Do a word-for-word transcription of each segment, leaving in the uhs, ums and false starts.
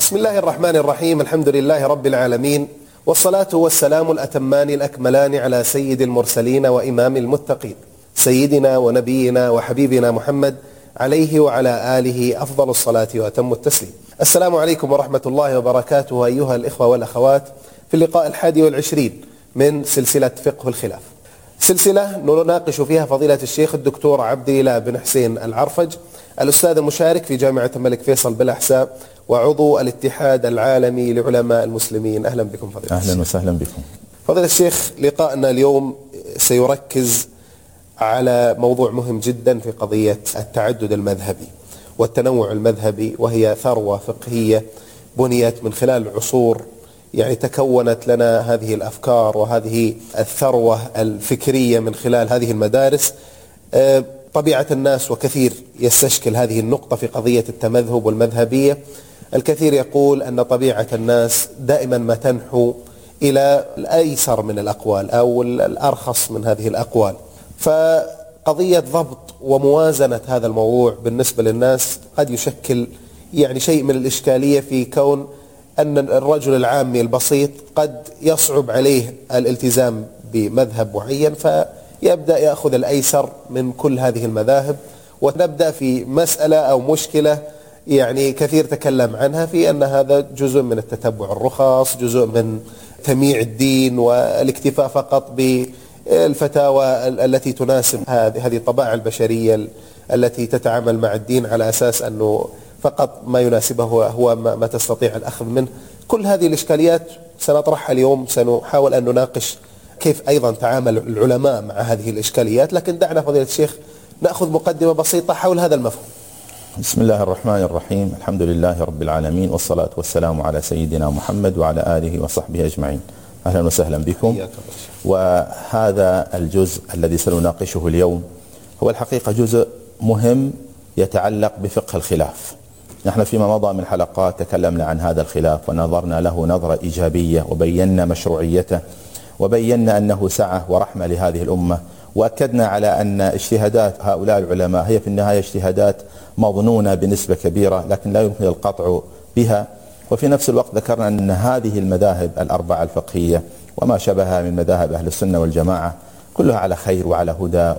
بسم الله الرحمن الرحيم. الحمد لله رب العالمين، والصلاة والسلام الأتمان الأكملان على سيد المرسلين وإمام المتقين، سيدنا ونبينا وحبيبنا محمد عليه وعلى آله أفضل الصلاة وأتم التسليم. السلام عليكم ورحمة الله وبركاته أيها الإخوة والأخوات، في اللقاء الحادي والعشرين من سلسلة فقه الخلاف، سلسلة نناقش فيها فضيلة الشيخ الدكتور عبد الله بن حسين العرفج، الأستاذ المشارك في جامعة الملك فيصل بالأحساء وعضو الاتحاد العالمي لعلماء المسلمين. أهلا بكم فضيلة الشيخ. أهلا وسهلا بكم فضيلة الشيخ. لقاءنا اليوم سيركز على موضوع مهم جدا في قضية التعدد المذهبي والتنوع المذهبي، وهي ثروة فقهية بنيت من خلال عصور، يعني تكونت لنا هذه الأفكار وهذه الثروة الفكرية من خلال هذه المدارس. طبيعة الناس، وكثير يستشكل هذه النقطة في قضية التمذهب والمذهبية، الكثير يقول أن طبيعة الناس دائما ما تنحو إلى الأيسر من الأقوال أو الأرخص من هذه الأقوال، فقضية ضبط وموازنة هذا الموضوع بالنسبة للناس قد يشكل يعني شيء من الإشكالية، في كون أن الرجل العامي البسيط قد يصعب عليه الالتزام بمذهب معين، فيبدأ يأخذ الأيسر من كل هذه المذاهب. ونبدأ في مسألة أو مشكلة يعني كثير تكلم عنها، في أن هذا جزء من التتبع الرخص، جزء من تمييع الدين والاكتفاء فقط بالفتاوى التي تناسب هذه الطبائع البشرية التي تتعامل مع الدين على أساس أنه فقط ما يناسبه هو ما تستطيع الأخذ منه. كل هذه الإشكاليات سنطرحها اليوم، سنحاول أن نناقش كيف أيضا تعامل العلماء مع هذه الإشكاليات. لكن دعنا فضيلة الشيخ نأخذ مقدمة بسيطة حول هذا المفهوم. بسم الله الرحمن الرحيم. الحمد لله رب العالمين، والصلاة والسلام على سيدنا محمد وعلى آله وصحبه أجمعين. أهلا وسهلا بكم. وهذا الجزء الذي سنناقشه اليوم هو الحقيقة جزء مهم يتعلق بفقه الخلاف. نحن فيما مضى من حلقات تكلمنا عن هذا الخلاف ونظرنا له نظرة إيجابية، وبينا مشروعيته، وبينا أنه سعة ورحمة لهذه الأمة، وأكدنا على أن اجتهادات هؤلاء العلماء هي في النهاية اجتهادات مظنونة بنسبة كبيرة، لكن لا يمكن القطع بها. وفي نفس الوقت ذكرنا أن هذه المذاهب الأربعة الفقهية وما شبهها من مذاهب أهل السنة والجماعة كلها على خير وعلى هدى،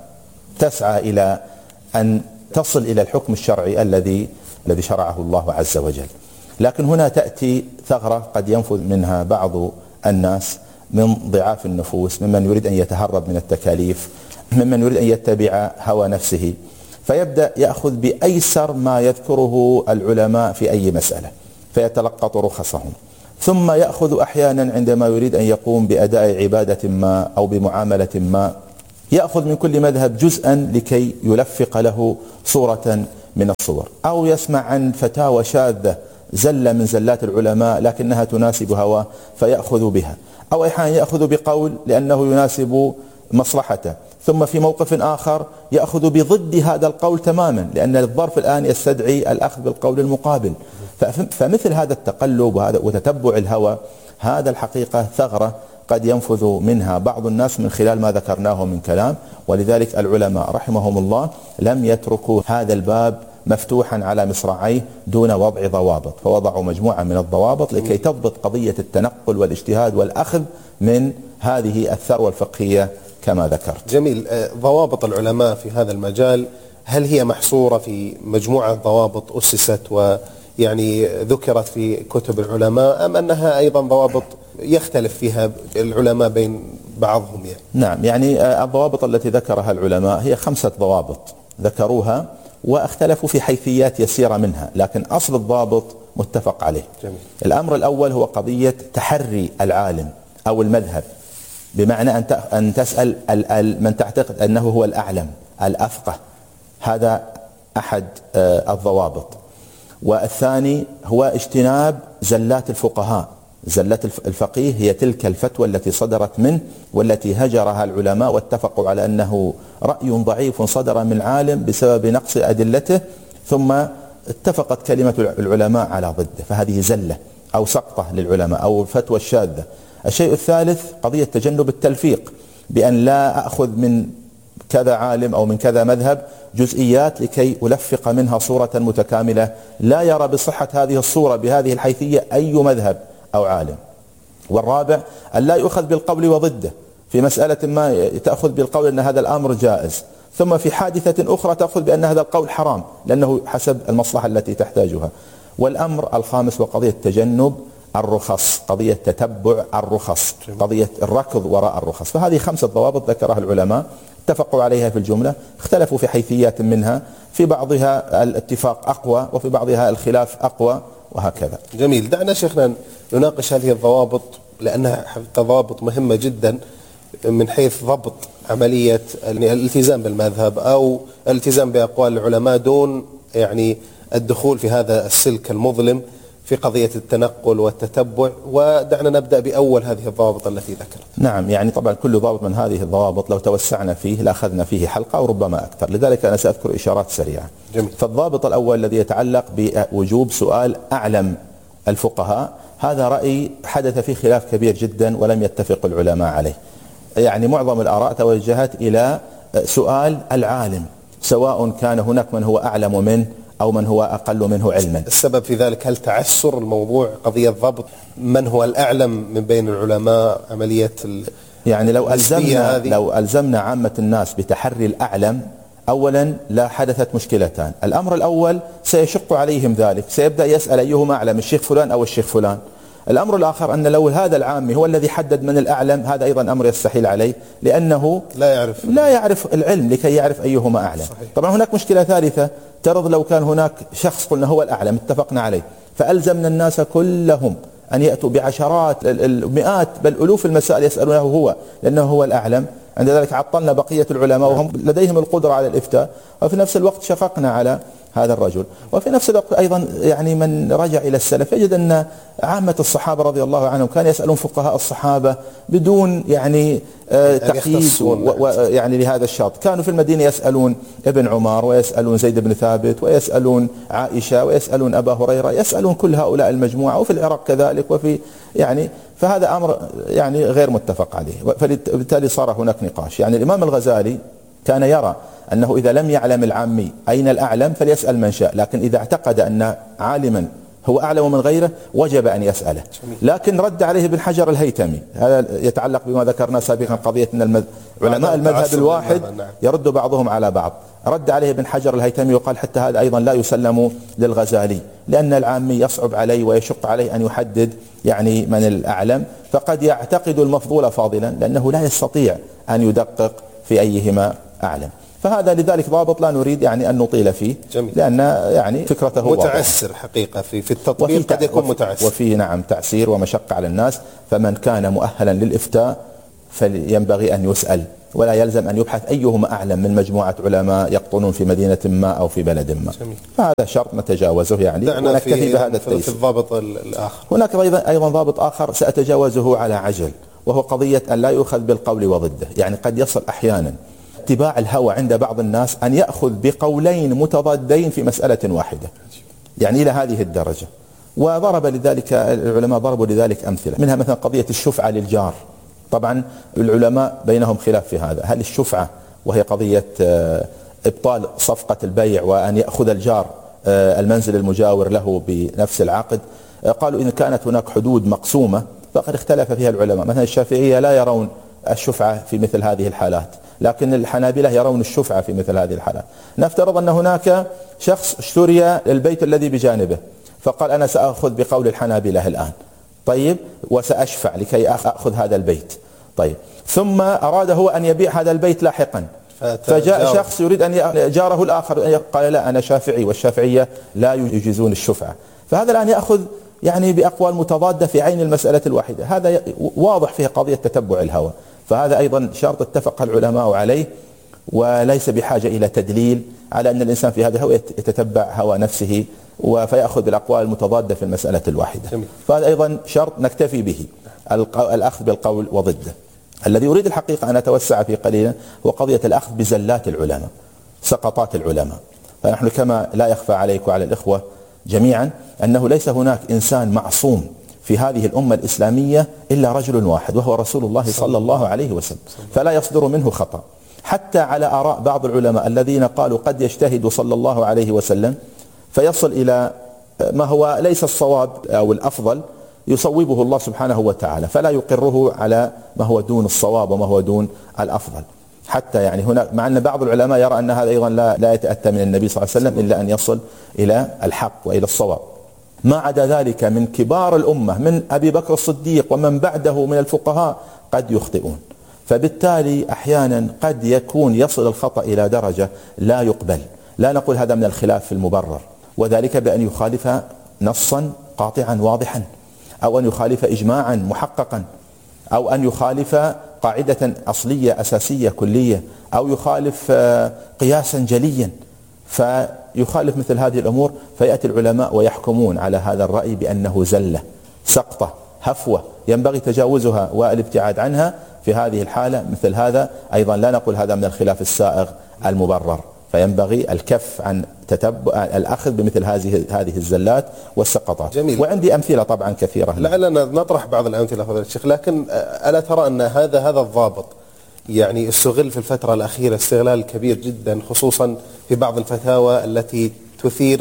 وتسعى إلى أن تصل إلى الحكم الشرعي الذي الذي شرعه الله عز وجل. لكن هنا تأتي ثغرة قد ينفذ منها بعض الناس من ضعاف النفوس، ممن يريد أن يتهرب من التكاليف، ممن يريد أن يتبع هوى نفسه، فيبدأ يأخذ بأيسر ما يذكره العلماء في أي مسألة فيتلقط رخصهم، ثم يأخذ أحيانا عندما يريد أن يقوم بأداء عبادة ما أو بمعاملة ما يأخذ من كل مذهب جزءا لكي يلفق له صورة من الصور، أو يسمع عن فتاوى شاذة زلة من زلات العلماء لكنها تناسب هواه فيأخذ بها، أو أحيانا يأخذ بقول لأنه يناسب مصلحته، ثم في موقف آخر يأخذ بضد هذا القول تماما لأن الظرف الآن يستدعي الأخذ بالقول المقابل. فمثل هذا التقلب وتتبع الهوى هذا الحقيقة ثغرة قد ينفذ منها بعض الناس من خلال ما ذكرناه من كلام. ولذلك العلماء رحمهم الله لم يتركوا هذا الباب مفتوحا على مصراعيه دون وضع ضوابط، فوضعوا مجموعة من الضوابط لكي تضبط قضية التنقل والاجتهاد والأخذ من هذه الثروة الفقهية كما ذكرت. جميل. ضوابط العلماء في هذا المجال هل هي محصورة في مجموعة ضوابط أسست ويعني ذكرت في كتب العلماء، أم أنها أيضا ضوابط يختلف فيها العلماء بين بعضهم؟ يعني نعم، يعني الضوابط التي ذكرها العلماء هي خمسة ضوابط ذكروها، واختلفوا في حيثيات يسيرة منها، لكن أصل الضابط متفق عليه. جميل. الأمر الأول هو قضية تحري العالم أو المذهب، بمعنى أن تسأل من تعتقد أنه هو الأعلم الأفقه، هذا أحد الضوابط. والثاني هو اجتناب زلات الفقهاء. زلات الفقيه هي تلك الفتوى التي صدرت منه والتي هجرها العلماء واتفقوا على أنه رأي ضعيف صدر من عالم بسبب نقص أدلته، ثم اتفقت كلمة العلماء على ضده، فهذه زلة أو سقطة للعلماء أو الفتوى الشاذة. الشيء الثالث قضية تجنب التلفيق، بأن لا أخذ من كذا عالم أو من كذا مذهب جزئيات لكي ألفق منها صورة متكاملة لا يرى بصحة هذه الصورة بهذه الحيثية أي مذهب أو عالم. والرابع أن لا يؤخذ بالقول وضده، في مسألة ما تأخذ بالقول أن هذا الأمر جائز، ثم في حادثة أخرى تأخذ بأن هذا القول حرام لأنه حسب المصلحة التي تحتاجها. والأمر الخامس وقضية تجنب الرخص، قضية تتبع الرخص، قضية الركض وراء الرخص. فهذه خمسة ضوابط ذكرها العلماء، اتفقوا عليها في الجملة، اختلفوا في حيثيات منها، في بعضها الاتفاق أقوى وفي بعضها الخلاف أقوى وهكذا. جميل. دعنا شيخنا نناقش هذه الضوابط لأنها ضوابط مهمة جدا من حيث ضبط عملية الالتزام بالمذهب أو الالتزام بأقوال العلماء دون يعني الدخول في هذا السلك المظلم في قضية التنقل والتتبع. ودعنا نبدأ بأول هذه الضوابط التي ذكرت. نعم، يعني طبعا كل ضابط من هذه الضوابط لو توسعنا فيه لأخذنا فيه حلقة وربما أكثر، لذلك أنا سأذكر إشارات سريعة. جميل. فالضابط الأول الذي يتعلق بوجوب سؤال أعلم الفقهاء، هذا رأي حدث فيه خلاف كبير جدا ولم يتفق العلماء عليه. يعني معظم الآراء توجهت إلى سؤال العالم، سواء كان هناك من هو أعلم منه أو من هو أقل منه علما. السبب في ذلك هل تعسر الموضوع، قضية ضبط من هو الأعلم من بين العلماء، عملية يعني لو ألزمنا, لو ألزمنا عامة الناس بتحري الأعلم، أولا لا حدثت مشكلتان. الأمر الأول سيشق عليهم ذلك، سيبدأ يسأل أيهما أعلم، الشيخ فلان أو الشيخ فلان. الأمر الآخر أن لو هذا العامي هو الذي حدد من الأعلم، هذا أيضا أمر يستحيل عليه لأنه لا يعرف لا يعرف العلم لكي يعرف أيهما أعلم. صحيح. طبعا هناك مشكلة ثالثة، ترض لو كان هناك شخص قلنا هو الأعلم اتفقنا عليه، فألزمنا الناس كلهم أن يأتوا بعشرات المئات بل ألوف المسائل يسألونه هو لأنه هو الأعلم، عند ذلك عطلنا بقية العلماء وهم لديهم القدرة على الإفتاء، وفي نفس الوقت شققنا على هذا الرجل. وفي نفس الوقت أيضا يعني من رجع إلى السلف يجد أن عامة الصحابة رضي الله عنهم كانوا يسألون فقهاء الصحابة بدون يعني آه تقييد ويعني لهذا الشرط. كانوا في المدينة يسألون ابن عمر ويسألون زيد بن ثابت ويسألون عائشة ويسألون أبا هريرة، يسألون كل هؤلاء المجموعة، وفي العراق كذلك، وفي يعني فهذا أمر يعني غير متفق عليه، فبالتالي صار هناك نقاش. يعني الإمام الغزالي كان يرى أنه إذا لم يعلم العامي أين الأعلم فليسأل من شاء، لكن إذا اعتقد أن عالما هو أعلم من غيره وجب أن يسأله. لكن رد عليه ابن حجر الهيثمي، هذا يتعلق بما ذكرنا سابقا، قضية أن المذ... علماء المذهب الواحد يرد بعضهم على بعض. رد عليه ابن حجر الهيثمي وقال حتى هذا أيضا لا يسلم للغزالي، لأن العامي يصعب عليه ويشق عليه أن يحدد يعني من الأعلم، فقد يعتقد المفضول فاضلا لأنه لا يستطيع أن يدقق في أيهما أعلم. فهذا لذلك ضابط لا نريد يعني أن نطيل فيه. جميل. لأن يعني فكرته متعسر واضح. حقيقة في في التطبيق قد يكون متعسر، وفيه نعم تعسير ومشقة على الناس. فمن كان مؤهلا للإفتاء فينبغي أن يسأل، ولا يلزم أن يبحث أيهما أعلم من مجموعة علماء يقطنون في مدينة ما أو في بلد ما. جميل. فهذا شرط نتجاوزه يعني ونكتفي بهذا التيسير. في الضابط الآخر هناك أيضا ضابط آخر سأتجاوزه على عجل، وهو قضية أن لا يؤخذ بالقول وضده. يعني قد يصل أحيانا اتباع الهوى عند بعض الناس أن يأخذ بقولين متضادين في مسألة واحدة، يعني إلى هذه الدرجة. وضرب لذلك العلماء ضربوا لذلك أمثلة، منها مثلا قضية الشفعة للجار. طبعا العلماء بينهم خلاف في هذا، هل الشفعة وهي قضية إبطال صفقة البيع وأن يأخذ الجار المنزل المجاور له بنفس العقد، قالوا إن كانت هناك حدود مقسومة فقد اختلف فيها العلماء. مثلا الشافعية لا يرون الشفعة في مثل هذه الحالات، لكن الحنابلة يرون الشفعة في مثل هذه الحالات. نفترض أن هناك شخص اشتري البيت الذي بجانبه فقال أنا سأخذ بقول الحنابلة الآن، طيب، وسأشفع لكي أخذ هذا البيت، طيب، ثم أراد هو أن يبيع هذا البيت لاحقا، فجاء شخص يريد أن جاره الآخر قال لا أنا شافعي والشافعية لا يجيزون الشفعة، فهذا الآن يأخذ يعني بأقوال متضادة في عين المسألة الواحدة. هذا واضح فيه قضية تتبع الهوى، فهذا أيضا شرط اتفق العلماء عليه، وليس بحاجة إلى تدليل على أن الإنسان في هذا الهوى يتتبع هوى نفسه فيأخذ بالأقوال المتضادة في المسألة الواحدة. جميل. فهذا أيضا شرط نكتفي به، الأخذ بالقول وضده. الذي يريد الحقيقة أن أتوسع فيه قليلا هو قضية الأخذ بزلات العلماء، سقطات العلماء. فنحن كما لا يخفى عليك وعلى الإخوة جميعا أنه ليس هناك إنسان معصوم في هذه الأمة الإسلامية إلا رجل واحد وهو رسول الله صلى الله عليه وسلم، فلا يصدر منه خطأ. حتى على آراء بعض العلماء الذين قالوا قد يجتهد صلى الله عليه وسلم فيصل إلى ما هو ليس الصواب أو الأفضل، يصوبه الله سبحانه وتعالى، فلا يقره على ما هو دون الصواب وما هو دون الأفضل. حتى يعني هنا مع أن بعض العلماء يرى أن هذا أيضا لا, لا يتأتى من النبي صلى الله عليه وسلم إلا أن يصل إلى الحق وإلى الصواب. ما عدا ذلك من كبار الأمة من أبي بكر الصديق ومن بعده من الفقهاء قد يخطئون، فبالتالي أحيانا قد يكون يصل الخطأ إلى درجة لا يقبل. لا نقول هذا من الخلاف المبرر، وذلك بأن يخالف نصا قاطعا واضحا، أو أن يخالف إجماعا محققا، أو أن يخالف قاعدة أصلية أساسية كلية، أو يخالف قياسا جليا، فيخالف مثل هذه الأمور، فيأتي العلماء ويحكمون على هذا الرأي بأنه زلة، سقطة، هفوة ينبغي تجاوزها والابتعاد عنها. في هذه الحالة مثل هذا أيضا لا نقول هذا من الخلاف السائغ المبرر، فينبغي الكف عن تتبع الأخذ بمثل هذه هذه الزلات والسقطات. جميل. وعندي أمثلة طبعا كثيرة. لعلنا نطرح بعض الأمثلة فضيلة الشيخ، لكن ألا ترى أن هذا هذا الضابط يعني استغل في الفترة الأخيرة استغلال كبير جدا، خصوصا في بعض الفتاوى التي تثير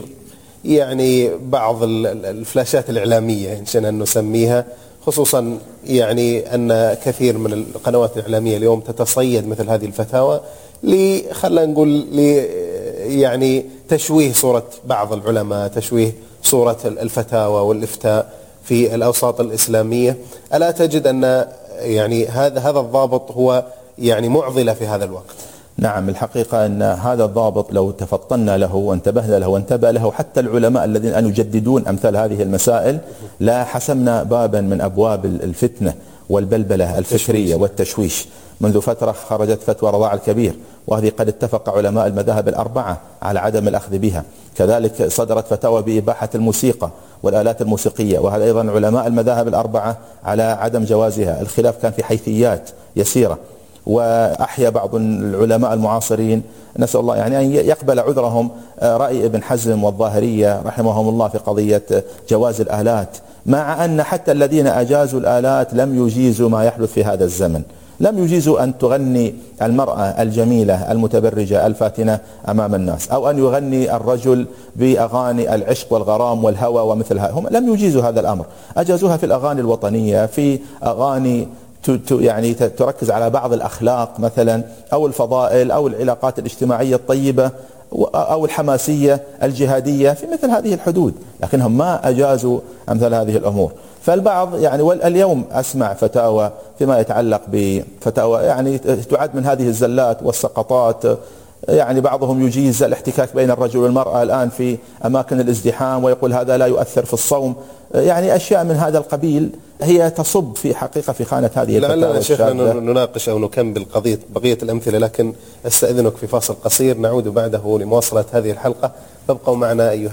يعني بعض الفلاشات الإعلامية إن شئنا أن نسميها، خصوصا يعني أن كثير من القنوات الإعلامية اليوم تتصيد مثل هذه الفتاوى لي خلينا نقول لي يعني تشويه صورة بعض العلماء، تشويه صورة الفتاوى والإفتاء في الأوساط الإسلامية. ألا تجد أن يعني هذا هذا الضابط هو يعني معضلة في هذا الوقت؟ نعم، الحقيقة أن هذا الضابط لو تفطنا له وانتبهنا له وانتبه له حتى العلماء الذين أن يجددون أمثال هذه المسائل، لا حسمنا بابا من أبواب الفتنة والبلبلة الفكرية والتشويش. منذ فترة خرجت فتوى رضاع الكبير، وهذه قد اتفق علماء المذاهب الأربعة على عدم الأخذ بها. كذلك صدرت فتاوى بإباحة الموسيقى والآلات الموسيقية، وهذا أيضا علماء المذاهب الأربعة على عدم جوازها. الخلاف كان في حيثيات يسيرة، وأحيا بعض العلماء المعاصرين نسأل الله يعني أن يقبل عذرهم رأي ابن حزم والظاهرية رحمهم الله في قضية جواز الآلات، مع أن حتى الذين أجازوا الآلات لم يجيزوا ما يحدث في هذا الزمن. لم يجيزوا أن تغني المرأة الجميلة المتبرجة الفاتنة أمام الناس، أو أن يغني الرجل بأغاني العشق والغرام والهوى ومثلها، هم لم يجيزوا هذا الأمر. أجازوها في الأغاني الوطنية، في أغاني يعني تركز على بعض الأخلاق مثلا، أو الفضائل، أو العلاقات الاجتماعية الطيبة، أو الحماسية الجهادية، في مثل هذه الحدود، لكنهم ما أجازوا أمثال هذه الأمور. فالبعض يعني واليوم أسمع فتاوى فيما يتعلق بفتاوى يعني تعد من هذه الزلات والسقطات، يعني بعضهم يجيز الاحتكاك بين الرجل والمرأة الآن في أماكن الازدحام، ويقول هذا لا يؤثر في الصوم، يعني أشياء من هذا القبيل هي تصب في حقيقة في خانة هذه الفتاوى. لعلنا شيخنا نناقش أو نكمل قضية بقية الأمثلة، لكن أستأذنك في فاصل قصير نعود بعده لمواصلة هذه الحلقة، فابقوا معنا أيها